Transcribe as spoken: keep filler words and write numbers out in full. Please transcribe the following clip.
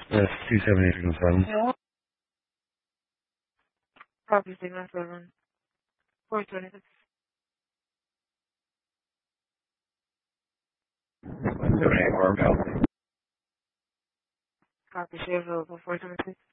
That's two seven eight three seven. Hello? Copy signal seven. four twenty-six. seven eight Marvell. Copy share available four twenty-six.